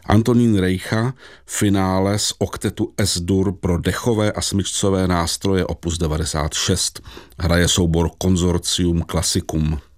Antonín Rejcha, finále z oktetu S-dur pro dechové a smyčcové nástroje opus 96. Hraje soubor Consortium Classicum.